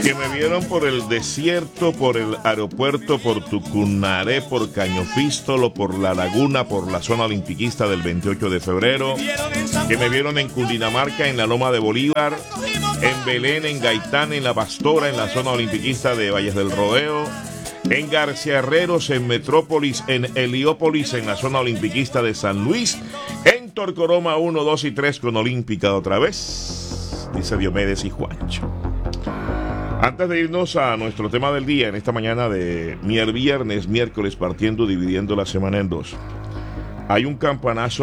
Que me vieron por el desierto, por el aeropuerto, por Tucunaré, por Cañofístolo, por La Laguna, por la zona olimpiquista del 28 de febrero. Que me vieron en Cundinamarca, en la Loma de Bolívar, en Belén, en Gaitán, en La Pastora, en la zona olimpiquista de Valles del Rodeo, en García Herreros, en Metrópolis, en Heliópolis, en la zona olimpiquista de San Luis, en Torcoroma 1, 2 y 3 con Olímpica otra vez, dice Diomedes y Juancho. Antes de irnos a nuestro tema del día en esta mañana de viernes, miércoles, partiendo, dividiendo la semana en dos, hay un campanazo